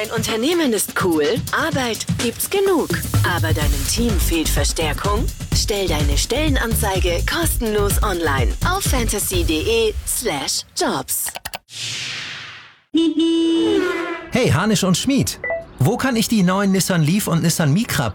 Dein Unternehmen ist cool, Arbeit gibt's genug, aber deinem Team fehlt Verstärkung? Stell deine Stellenanzeige kostenlos online auf fantasy.de/jobs. Hey, Hanisch und Schmied. Wo kann ich die neuen Nissan Leaf und Nissan Micra